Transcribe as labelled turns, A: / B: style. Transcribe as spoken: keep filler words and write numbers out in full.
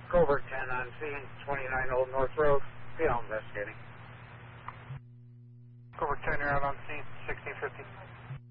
A: Covert ten on scene, twenty-nine Old North Road. Field investigating.
B: Covert ten, you're out on scene, sixteen fifty.